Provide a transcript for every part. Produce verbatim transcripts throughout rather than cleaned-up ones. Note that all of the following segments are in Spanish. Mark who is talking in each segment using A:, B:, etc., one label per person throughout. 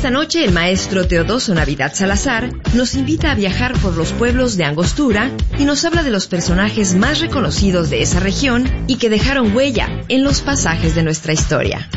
A: Esta noche el maestro Teodoso Navidad Salazar nos invita a viajar por los pueblos de Angostura y nos habla de los personajes más reconocidos de esa región y que dejaron huella en los pasajes de nuestra historia.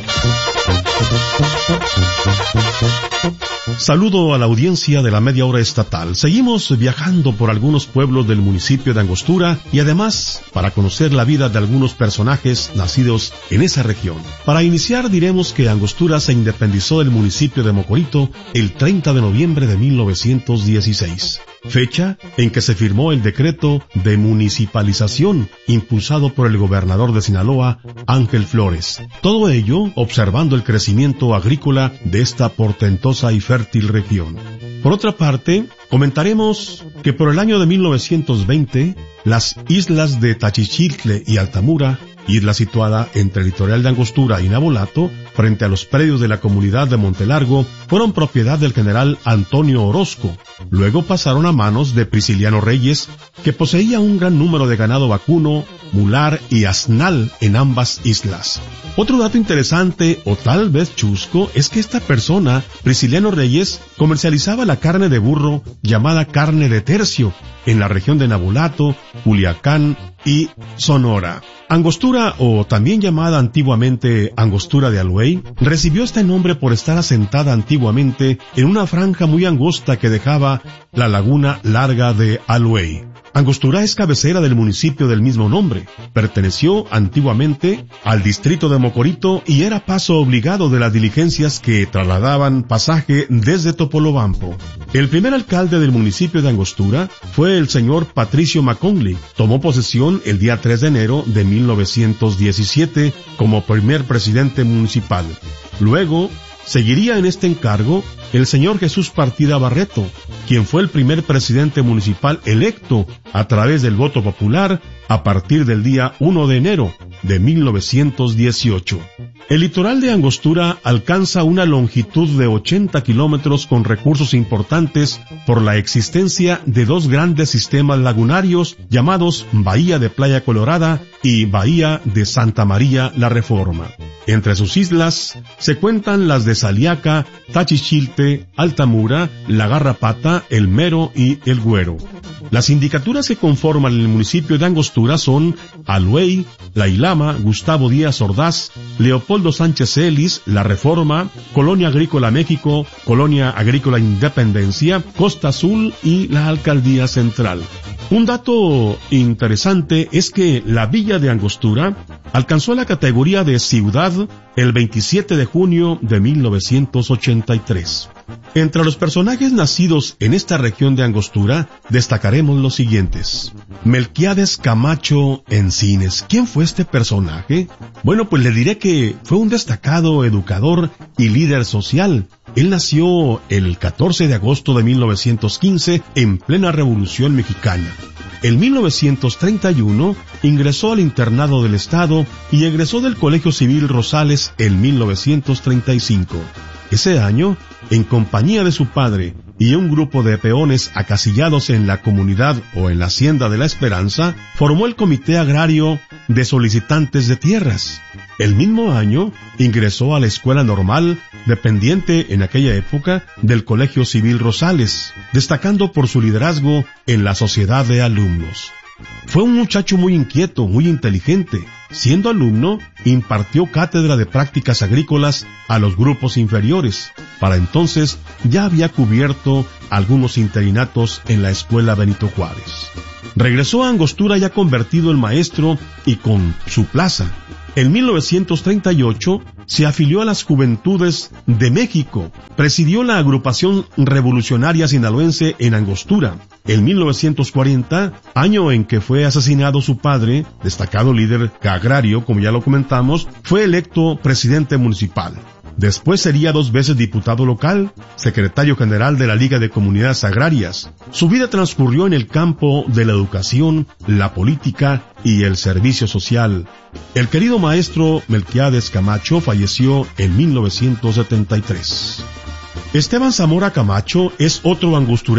B: Saludo a la audiencia de la Media Hora Estatal. Seguimos viajando por algunos pueblos del municipio de Angostura y además para conocer la vida de algunos personajes nacidos en esa región. Para iniciar diremos que Angostura se independizó del municipio de Mocorito el treinta de noviembre de mil novecientos dieciséis, fecha en que se firmó el decreto de municipalización impulsado por el gobernador de Sinaloa, Ángel Flores. Todo ello observando el crecimiento agrícola de esta portentosa y fértil región. Por otra parte, comentaremos que por el año de mil novecientos veinte, las islas de Tachichiltle y Altamura, isla situada entre el litoral de Angostura y Nabolato, frente a los predios de la comunidad de Montelargo, fueron propiedad del general Antonio Orozco. Luego pasaron a manos de Prisciliano Reyes, que poseía un gran número de ganado vacuno, mular y asnal en ambas islas. Otro dato interesante, o tal vez chusco, es que esta persona, Prisciliano Reyes, comercializaba la carne de burro llamada carne de tercio en la región de Nabolato, Culiacán y Sonora. Angostura, o también llamada antiguamente Angostura de Aluey, recibió este nombre por estar asentada antiguamente en una franja muy angosta que dejaba la laguna larga de Aluey. Angostura es cabecera del municipio del mismo nombre. Perteneció antiguamente al distrito de Mocorito y era paso obligado de las diligencias que trasladaban pasaje desde Topolobampo. El primer alcalde del municipio de Angostura fue el señor Patricio McConley. Tomó posesión el día tres de enero de mil novecientos diecisiete como primer presidente municipal. Luego, seguiría en este encargo el señor Jesús Partida Barreto, quien fue el primer presidente municipal electo a través del voto popular a partir del día primero de enero de mil novecientos dieciocho. El litoral de Angostura alcanza una longitud de ochenta kilómetros con recursos importantes por la existencia de dos grandes sistemas lagunarios llamados Bahía de Playa Colorada y Bahía de Santa María la Reforma. Entre sus islas se cuentan las de Saliaca, Tachichilte, Altamura, La Garrapata, El Mero y El Güero. Las sindicaturas que conforman el municipio de Angostura son Aluey, La Ilama, Gustavo Díaz Ordaz, Leopoldo Sánchez Celis, La Reforma, Colonia Agrícola México, Colonia Agrícola Independencia, Costa Azul y la Alcaldía Central. Un dato interesante es que la villa de Angostura alcanzó la categoría de ciudad el veintisiete de junio de mil novecientos ochenta y tres. Entre los personajes nacidos en esta región de Angostura, destacaremos los siguientes. Melquiades Camacho Encines. ¿Quién fue este personaje? Bueno, pues le diré que fue un destacado educador y líder social. Él nació el catorce de agosto de mil novecientos quince en plena Revolución Mexicana. En mil novecientos treinta y uno ingresó al internado del Estado y egresó del Colegio Civil Rosales en mil novecientos treinta y cinco. Ese año, en compañía de su padre y un grupo de peones acasillados en la comunidad o en la Hacienda de la Esperanza, formó el Comité Agrario de Solicitantes de Tierras. El mismo año ingresó a la Escuela Normal, dependiente en aquella época del Colegio Civil Rosales, destacando por su liderazgo en la sociedad de alumnos. Fue un muchacho muy inquieto, muy inteligente. Siendo alumno, impartió cátedra de prácticas agrícolas a los grupos inferiores. Para entonces ya había cubierto algunos interinatos en la Escuela Benito Juárez. Regresó a Angostura ya convertido en maestro y con su plaza. En mil novecientos treinta y ocho se afilió a las Juventudes de México, presidió la agrupación revolucionaria sinaloense en Angostura. En mil novecientos cuarenta, año en que fue asesinado su padre, destacado líder agrario, como ya lo comentamos, fue electo presidente municipal. Después sería dos veces diputado local, secretario general de la Liga de Comunidades Agrarias. Su vida transcurrió en el campo de la educación, la política y el servicio social. El querido maestro Melquiades Camacho falleció en mil novecientos setenta y tres. Esteban Zamora Camacho es otro angosturero